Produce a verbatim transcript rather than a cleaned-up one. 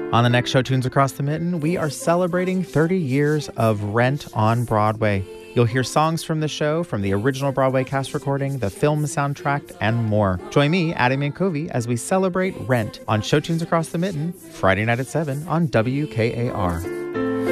On the next Show Tunes Across the Mitten, we are celebrating thirty years of Rent on Broadway. You'll hear songs from the show, from the original Broadway cast recording, the film soundtrack, and more. Join me, Adam Mancovi, as we celebrate Rent on Show Tunes Across the Mitten, Friday night at seven on W K A R.